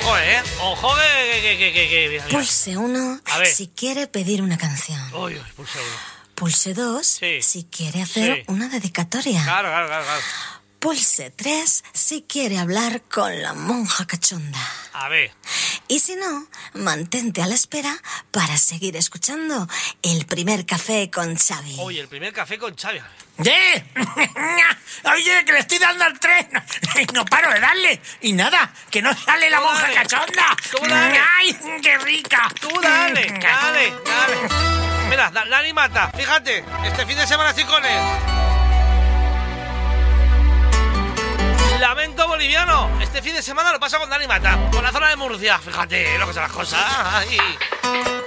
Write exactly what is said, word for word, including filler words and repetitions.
Ojo, ¿eh? Ojo que... que, que, que, que mira, mira. Pulse uno si quiere pedir una canción. Uy, uy, pulse uno. Pulse dos Sí. si quiere hacer Sí. una dedicatoria. Claro, claro, claro, claro. Pulse tres si quiere hablar con la monja cachonda. A ver. Y si no, mantente a la espera para seguir escuchando El Primer Café con Xavi. Oye, el primer café con Xavi. ¡Eh! Oye, que le estoy dando al tren. No paro de darle. Y nada, que no sale la Tú monja dale. cachonda. Tú dale. ¡Ay, qué rica! Tú dale, dale, dale. Mira, Da- Dani Mata, fíjate, este fin de semana estoy con él. Lamento boliviano, este fin de semana lo paso con Dani Mata, por la zona de Murcia, fíjate lo que son las cosas. Ay.